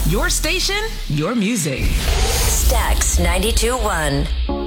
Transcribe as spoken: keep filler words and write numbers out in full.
Your station, your music. Stax ninety-two point one.